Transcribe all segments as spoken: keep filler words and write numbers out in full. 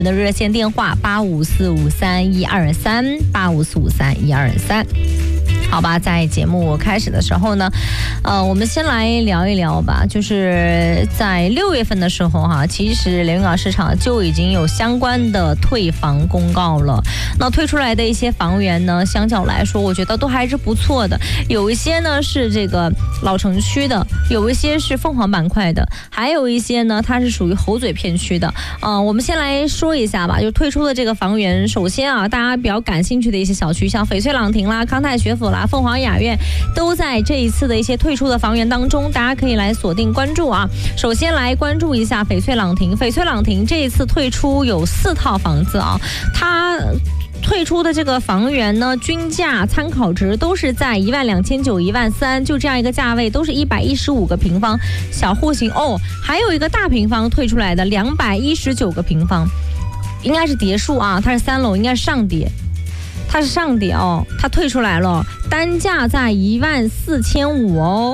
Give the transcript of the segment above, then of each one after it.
的热线电话八五四五三一二三八五四五三一二三。好吧，在节目开始的时候呢，呃，我们先来聊一聊吧。就是在六月份的时候哈，其实连云港市场就已经有相关的退房公告了。那退出来的一些房源呢，相较来说，我觉得都还是不错的。有一些呢是这个老城区的，有一些是凤凰板块的，还有一些呢它是属于猴嘴片区的。啊、呃，我们先来说一下吧，就退出的这个房源。首先啊，大家比较感兴趣的一些小区，像翡翠朗廷啦、康泰学府啦、凤凰雅苑，都在这一次的一些退出的房源当中，大家可以来锁定关注啊。首先来关注一下翡翠朗廷，翡翠朗廷这一次退出有四套房子啊，它退出的这个房源呢，均价参考值都是在一万两千九、一万三，就这样一个价位，都是一百一十五个平方小户型哦。还有一个大平方退出来的两百一十九个平方，应该是叠数啊，它是三楼，应该是上叠。它是上叠哦，它退出来了，单价在一万四千五哦。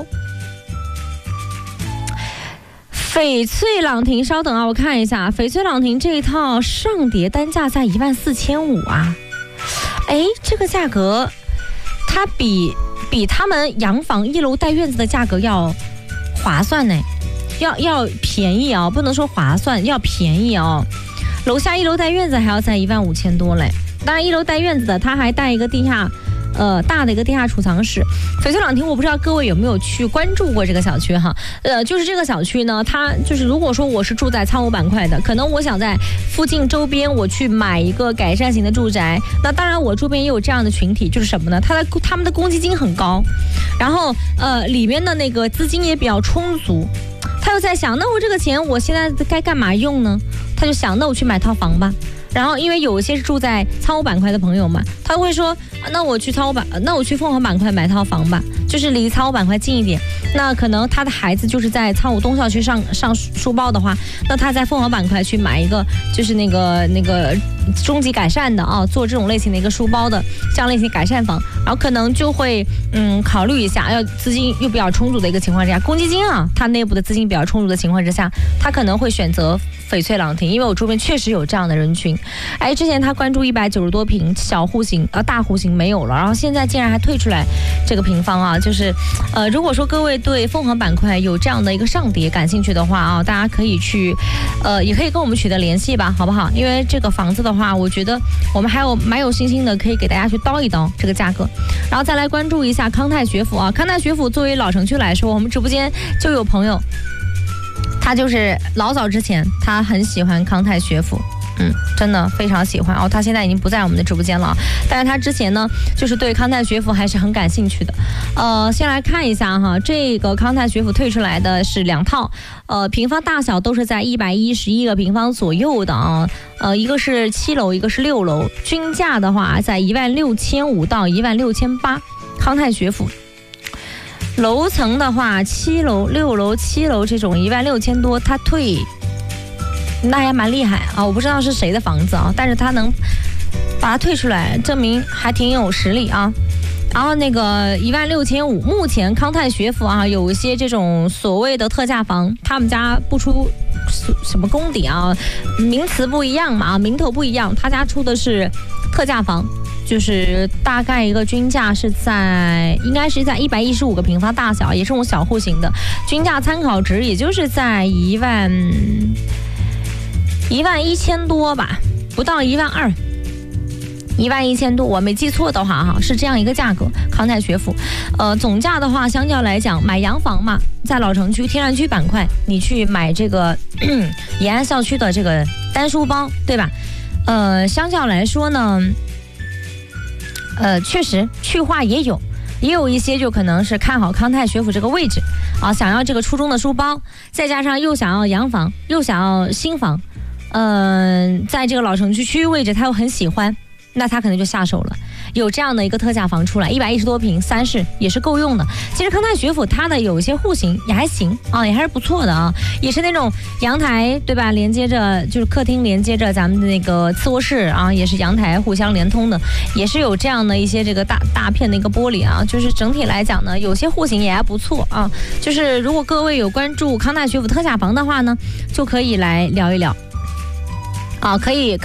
翡翠朗廷，稍等啊，我看一下，翡翠朗廷这一套上叠单价在一万四千五啊，哎，这个价格，它比比他们洋房一楼带院子的价格要划算呢，要要便宜啊，不能说划算，要便宜啊。楼下一楼带院子还要在一万五千多嘞。当然，一楼带院子的，它还带一个地下，呃，大的一个地下储藏室。翡翠朗廷，我不知道各位有没有去关注过这个小区哈？呃，就是这个小区呢，它就是如果说我是住在仓务板块的，可能我想在附近周边我去买一个改善型的住宅，那当然我周边也有这样的群体，就是什么呢？他的他们的公积金很高，然后呃，里面的那个资金也比较充足。他就在想，那我这个钱我现在该干嘛用呢？他就想，那我去买套房吧。然后，因为有一些是住在仓务板块的朋友嘛，他会说，那我去仓务板，那我去凤凰板块买套房吧，就是离仓务板块近一点。那可能他的孩子就是在仓务东校区上上书报的话，那他在凤凰板块去买一个，就是那个那个中级改善的啊，做这种类型的一个书包的这样类型改善房，然后可能就会嗯考虑一下，要资金又比较充足的一个情况之下，公积金啊，它内部的资金比较充足的情况之下，他可能会选择翡翠朗廷，因为我周边确实有这样的人群。哎，之前他关注一百九十多平小户型，呃，大户型没有了，然后现在竟然还退出来这个平方啊，就是，呃，如果说各位对凤凰板块有这样的一个上叠感兴趣的话啊，大家可以去，呃，也可以跟我们取得联系吧，好不好？因为这个房子的话，我觉得我们还有蛮有信心的，可以给大家去叨一叨这个价格，然后再来关注一下康泰学府啊，康泰学府作为老城区来说，我们直播间就有朋友。他就是老早之前，他很喜欢康泰学府，嗯，真的非常喜欢哦。他现在已经不在我们的直播间了，但是他之前呢，就是对康泰学府还是很感兴趣的。呃，先来看一下哈，这个康泰学府退出来的是两套，呃，平方大小都是在一百一十一个平方左右的啊。呃，一个是七楼，一个是六楼，均价的话在一万六千五到一万六千八，康泰学府。楼层的话，七楼、六楼、七楼这种一万六千多，它退，那还蛮厉害啊！我不知道是谁的房子啊，但是他能把它退出来，证明还挺有实力啊。然后那个一万六千五，目前康泰学府啊，有一些这种所谓的特价房，他们家不出什么功底啊，名词不一样嘛，名头不一样，他家出的是特价房。就是大概一个均价是在，应该是在一百一十五个平方大小，也是这种小户型的，均价参考值也就是在一万一万一千多吧，不到一万二，一万一千多，我没记错的话哈，是这样一个价格。康泰学府，呃，总价的话，相较来讲，买洋房嘛，在老城区、天然区板块，你去买这个延安校区的这个单书包，对吧？呃，相较来说呢。呃，确实去化也有，也有一些就可能是看好康泰学府这个位置啊，想要这个初中的书包，再加上又想要洋房，又想要新房，嗯、呃，在这个老城区区域位置他又很喜欢，那他可能就下手了。有这样的一个特价房出来，一百一十多平，三室也是够用的。其实康泰学府它的有一些户型也还行啊，也还是不错的啊，也是那种阳台对吧，连接着就是客厅连接着咱们的那个次卧室啊，也是阳台互相连通的，也是有这样的一些这个大大片的一个玻璃啊，就是整体来讲呢，有些户型也还不错啊。就是如果各位有关注康泰学府特价房的话呢，就可以来聊一聊啊，可以。